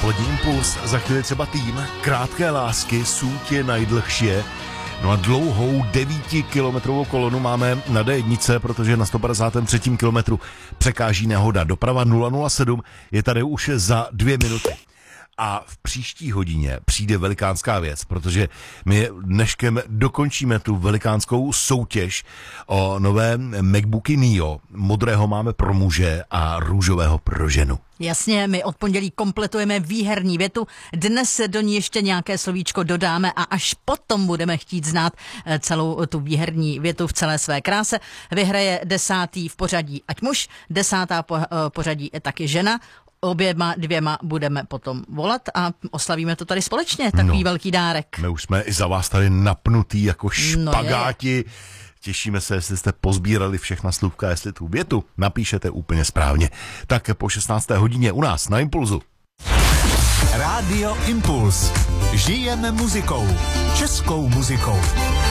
Polední impuls, za chvíli třeba tým, krátké lásky, sůť je najdlhší. No a dlouhou 9kilometrovou kolonu máme na D1, protože na 153. kilometru překáží nehoda. Doprava 007 je tady už za 2 minuty. A v příští hodině přijde velikánská věc, protože my dneškem dokončíme tu velikánskou soutěž o nové MacBooky Neo. Modrého máme pro muže a růžového pro ženu. Jasně, my od pondělí kompletujeme výherní větu, dnes se do ní ještě nějaké slovíčko dodáme a až potom budeme chtít znát celou tu výherní větu v celé své kráse. Vyhraje 10. v pořadí ať muž, 10. pořadí je taky žena. Oběma dvěma budeme potom volat a oslavíme to tady společně, takový velký dárek. My už jsme i za vás tady napnutý jako špagáti. Těšíme se, jestli jste pozbírali všechna slůvka, jestli tu větu napíšete úplně správně. Tak po 16. hodině u nás na Impulzu. Rádio Impuls. Žijeme muzikou. Českou muzikou.